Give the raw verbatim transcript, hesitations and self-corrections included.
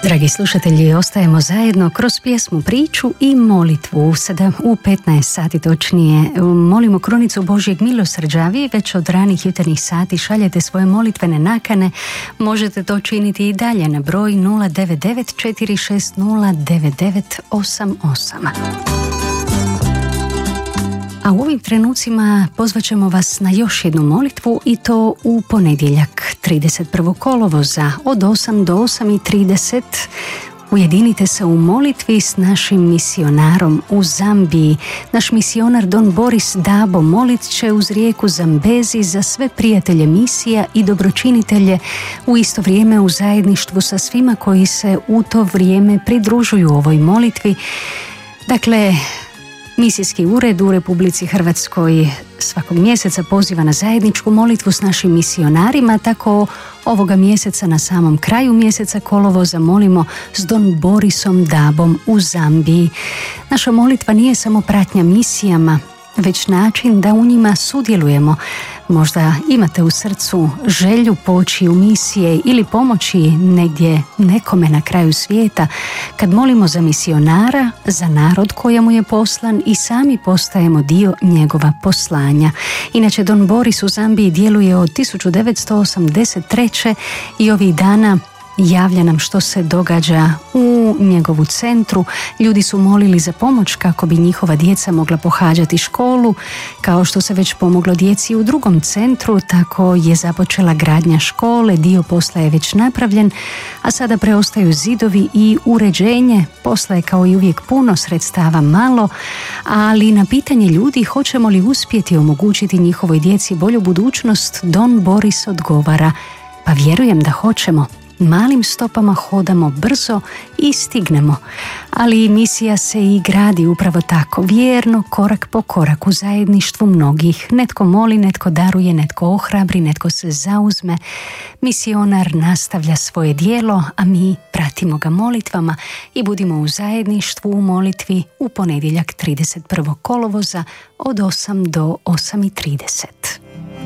Dragi slušatelji, ostajemo zajedno kroz pjesmu, priču i molitvu. Sada u petnaest sati točnije molimo krunicu Božjeg milosrđa. Vi već od ranih jutarnjih sati šaljete svoje molitvene nakane. Možete to činiti i dalje na broj nula devet devet četiri šest nula devet devet osam osam. A u ovim trenucima pozvat ćemo vas na još jednu molitvu i to u ponedjeljak trideset prvog kolovoza od osam do osam i trideset. Ujedinite se u molitvi s našim misionarom u Zambiji. Naš misionar Don Boris Dabo molit će uz rijeku Zambezi za sve prijatelje misija i dobročinitelje, u isto vrijeme u zajedništvu sa svima koji se u to vrijeme pridružuju ovoj molitvi. Dakle, Misijski ured u Republici Hrvatskoj svakog mjeseca poziva na zajedničku molitvu s našim misionarima, tako ovoga mjeseca na samom kraju mjeseca kolovoza molimo s Don Borisom Dabom u Zambiji. Naša molitva nije samo pratnja misijama, već način da u njima sudjelujemo. Možda imate u srcu želju poći u misije ili pomoći negdje nekome na kraju svijeta. Kad molimo za misionara, za narod kojemu je poslan, i sami postajemo dio njegova poslanja. Inače, Don Boris u Zambiji djeluje od tisuću devetsto osamdeset treće i ovih dana javlja nam što se događa u njegovu centru. Ljudi su molili za pomoć kako bi njihova djeca mogla pohađati školu. Kao što se već pomoglo djeci u drugom centru, tako je započela gradnja škole, dio posla je već napravljen, a sada preostaju zidovi i uređenje. Posla je kao i uvijek puno, sredstava malo, ali na pitanje ljudi hoćemo li uspjeti omogućiti njihovoj djeci bolju budućnost, Don Boris odgovara: pa vjerujem da hoćemo. Malim stopama hodamo brzo i stignemo, ali misija se i gradi upravo tako, vjerno, korak po korak, u zajedništvu mnogih. Netko moli, netko daruje, netko ohrabri, netko se zauzme. Misionar nastavlja svoje djelo, a mi pratimo ga molitvama i budimo u zajedništvu u molitvi u ponedjeljak trideset prvog kolovoza od osam do osam i trideset.